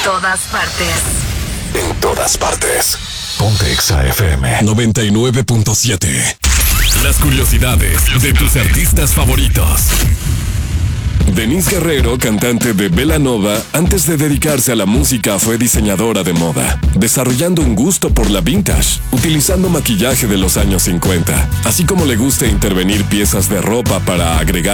todas partes. En todas partes. Ponte Exa FM 99.7. Las curiosidades de tus artistas favoritos. Denise Guerrero, cantante de Belanova, antes de dedicarse a la música fue diseñadora de moda, desarrollando un gusto por la vintage, utilizando maquillaje de los años 50, así como le gusta intervenir piezas de ropa para agregar